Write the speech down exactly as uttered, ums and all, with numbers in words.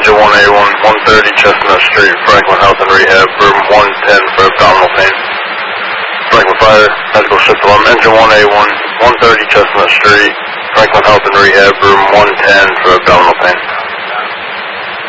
Engine one A one, one thirty Chestnut Street, Franklin Health and Rehab, room one ten for abdominal pain. Franklin Fire, medical shift alarm, Engine one A one, one thirty Chestnut Street, Franklin Health and Rehab, room one ten for abdominal pain.